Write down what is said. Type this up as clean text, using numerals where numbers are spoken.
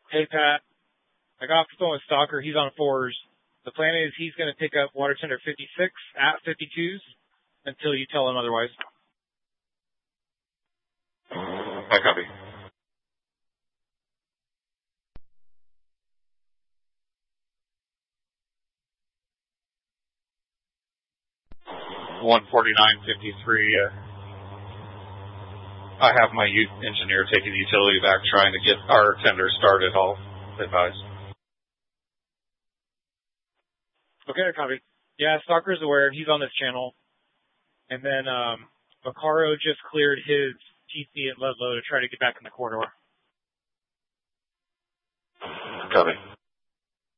Hey, Pat. I got off the phone with Stalker. He's on 4s. The plan is he's going to pick up water tender 56 at 52s until you tell him otherwise. I copy. $149.53. I have my engineer taking the utility back trying to get our tender started. I'll advise. Okay, I copy. Yeah, Stalker's aware. He's on this channel. And then Vaccaro just cleared his TC at Ludlow to try to get back in the corridor. Copy.